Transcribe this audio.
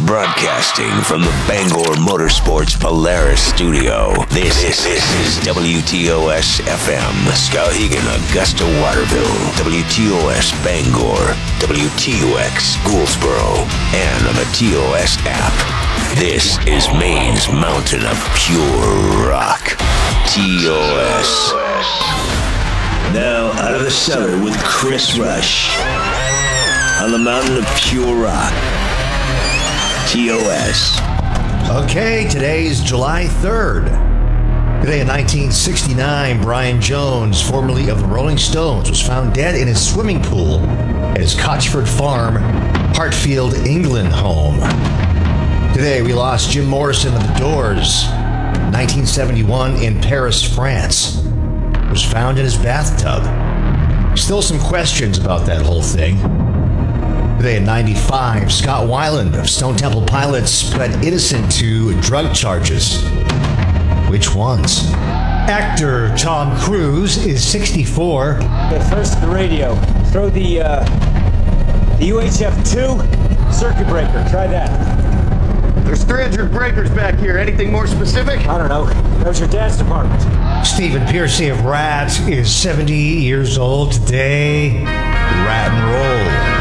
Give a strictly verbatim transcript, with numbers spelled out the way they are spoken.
Broadcasting from the Bangor Motorsports Polaris studio, this, this, this is W T O S F M, Skowhegan, Augusta, Waterville, W T O S Bangor, W T O X Gouldsboro, and on the T O S app. This is Maine's mountain of pure rock, T O S. Now out of the cellar with Chris Rush, on the mountain of pure rock, T O S. Okay, today's July third. Today in nineteen sixty-nine, Brian Jones, formerly of the Rolling Stones, was found dead in his swimming pool at his Cotchford Farm, Hartfield, England home. Today we lost Jim Morrison of the Doors. nineteen seventy-one in Paris, France. Was found in his bathtub. Still some questions about that whole thing. Today in ninety-five, Scott Weiland of Stone Temple Pilots pled innocent to drug charges. Which ones? Actor Tom Cruise is sixty-four. Okay, first the radio. Throw the, uh, the U H F two circuit breaker. Try that. There's three hundred breakers back here. Anything more specific? I don't know. That was your dad's department. Stephen Piercy of Rat is seventy years old today. Rat and roll.